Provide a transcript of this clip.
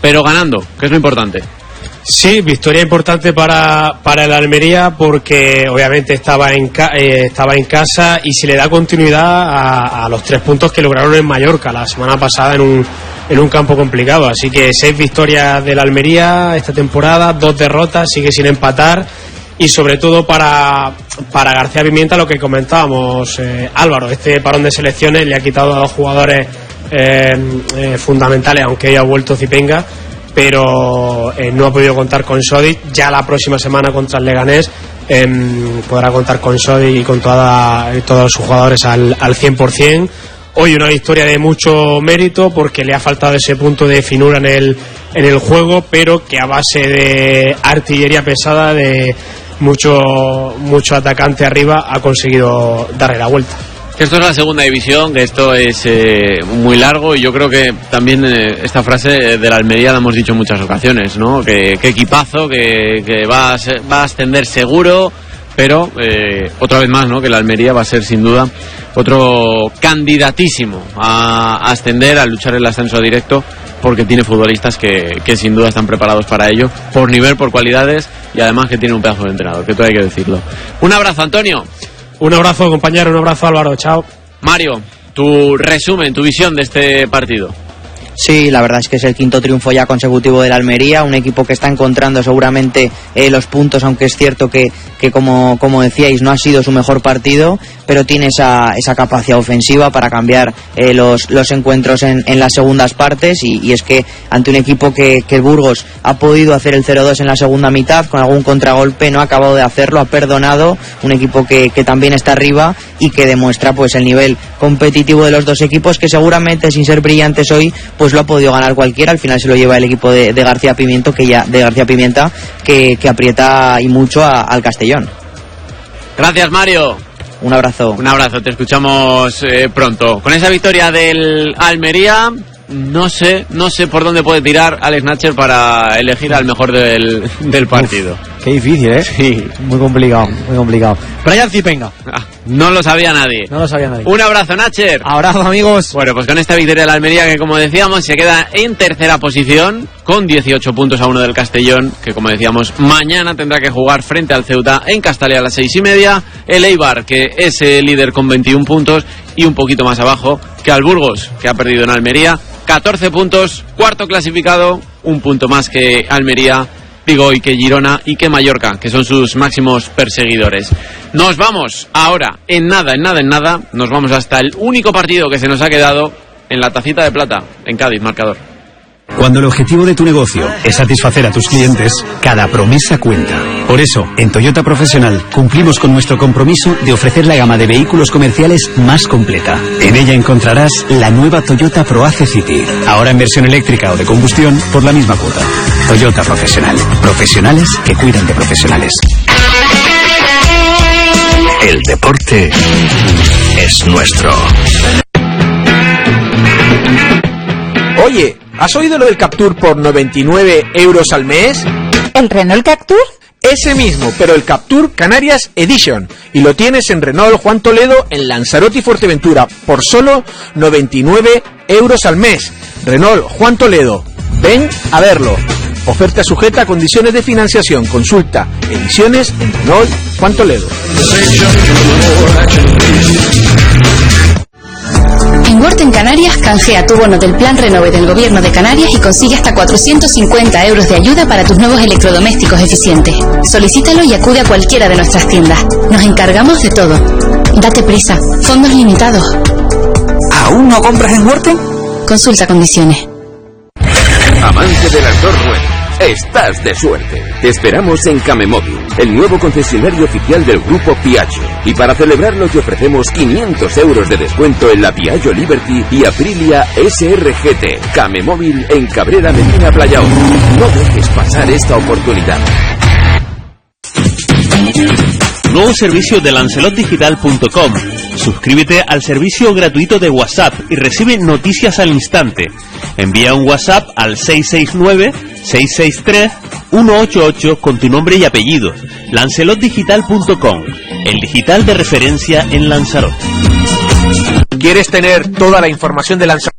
pero ganando, que es lo importante. Sí, victoria importante para el Almería, porque obviamente estaba en casa y se le da continuidad a los 3 puntos que lograron en Mallorca la semana pasada en un campo complicado. Así que 6 victorias del Almería esta temporada, 2 derrotas, sigue sin empatar. Y sobre todo para García Pimienta, lo que comentábamos, Álvaro, este parón de selecciones le ha quitado a 2 jugadores fundamentales, aunque haya vuelto Zipenga, pero no ha podido contar con Sodic. Ya la próxima semana contra el Leganés podrá contar con Sodic y con todos sus jugadores al 100%. Hoy una victoria de mucho mérito, porque le ha faltado ese punto de finura en el juego, pero que a base de artillería pesada, de mucho atacante arriba, ha conseguido darle la vuelta. Esto es la segunda división, que esto es muy largo, y yo creo que también esta frase de la Almería la hemos dicho en muchas ocasiones, ¿no? Que equipazo, que va a ascender seguro, pero otra vez más, ¿no? Que la Almería va a ser sin duda otro candidatísimo a ascender, a luchar el ascenso directo, porque tiene futbolistas que sin duda están preparados para ello, por nivel, por cualidades, y además que tiene un pedazo de entrenador, que todo hay que decirlo. Un abrazo, Antonio. Un abrazo, compañero, un abrazo, Álvaro, chao. Mario, tu resumen, tu visión de este partido. Sí, la verdad es que es el 5º triunfo ya consecutivo del Almería, un equipo que está encontrando seguramente los puntos, aunque es cierto que como decíais, no ha sido su mejor partido, pero tiene esa capacidad ofensiva para cambiar los encuentros en las segundas partes, y es que ante un equipo que el Burgos ha podido hacer el 0-2 en la segunda mitad con algún contragolpe, no ha acabado de hacerlo, ha perdonado, un equipo que también está arriba y que demuestra pues el nivel competitivo de los dos equipos, que seguramente, sin ser brillantes hoy, pues lo ha podido ganar cualquiera. Al final se lo lleva el equipo de García Pimienta, que aprieta y mucho al Castellón. Gracias, Mario. Un abrazo. Un abrazo, te escuchamos pronto. Con esa victoria del Almería, no sé por dónde puede tirar Alex Nacher para elegir al mejor del partido. Uf, qué difícil, ¿eh? Sí. Muy complicado. Brian Zipenga. No lo sabía nadie. Un abrazo, Nacher. Abrazo, amigos. Bueno, pues con esta victoria de la Almería, que como decíamos se queda en tercera posición con 18 puntos a 1 del Castellón, que como decíamos mañana tendrá que jugar frente al Ceuta en Castalia a las 6:30. El Eibar, que es el líder con 21 puntos, y un poquito más abajo que al Burgos, que ha perdido en Almería, 14 puntos, cuarto clasificado, un punto más que Almería, y que Girona y que Mallorca, que son sus máximos perseguidores. Nos vamos ahora, en nada, nos vamos hasta el único partido que se nos ha quedado en la Tacita de Plata, en Cádiz, marcador. Cuando el objetivo de tu negocio es satisfacer a tus clientes, cada promesa cuenta. Por eso, en Toyota Profesional cumplimos con nuestro compromiso de ofrecer la gama de vehículos comerciales más completa. En ella encontrarás la nueva Toyota ProAce City, ahora en versión eléctrica o de combustión por la misma cuota. Toyota Profesional. Profesionales que cuidan de profesionales. El deporte es nuestro. Oye, ¿has oído lo del Captur por 99 € al mes? ¿El Renault Captur? Ese mismo, pero el Captur Canarias Edition. Y lo tienes en Renault Juan Toledo, en Lanzarote y Fuerteventura, por solo 99 € al mes. Renault Juan Toledo. Ven a verlo. Oferta sujeta a condiciones de financiación. Consulta ediciones en Renault Juan Toledo. En Worten Canarias, canjea tu bono del Plan Renove del Gobierno de Canarias y consigue hasta 450 € de ayuda para tus nuevos electrodomésticos eficientes. Solicítalo y acude a cualquiera de nuestras tiendas. Nos encargamos de todo. Date prisa. Fondos limitados. ¿Aún no compras en Worten? Consulta condiciones. Amante de las dos ruedas, estás de suerte. Te esperamos en Camemóvil, el nuevo concesionario oficial del grupo Piaggio. Y para celebrarlo te ofrecemos 500 € de descuento en la Piaggio Liberty y Aprilia SRGT. Camemóvil en Cabrera Medina Playao. No dejes pasar esta oportunidad. Nuevo servicio de lancelotdigital.com. Suscríbete al servicio gratuito de WhatsApp y recibe noticias al instante. Envía un WhatsApp al 669-663-188 con tu nombre y apellido. Lancelotdigital.com, el digital de referencia en Lanzarote. ¿Quieres tener toda la información de Lanzarote